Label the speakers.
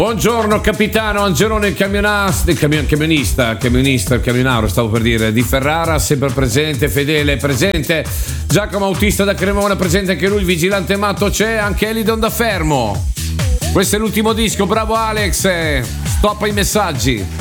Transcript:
Speaker 1: Buongiorno capitano Angelone, il camionaro, stavo per dire, di Ferrara, sempre presente, fedele, presente. Giacomo Autista da Cremona, presente anche lui, il vigilante matto c'è, anche Elidon da Fermo. Questo è l'ultimo disco, bravo Alex, stop ai messaggi.